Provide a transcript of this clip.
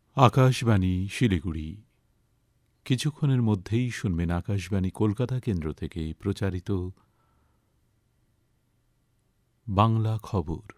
আকাশবাণী শিলিগুড়ি। কিছুক্ষণের মধ্যেই শুনবেন আকাশবাণী কলকাতা কেন্দ্র থেকে প্রচারিত বাংলা খবর।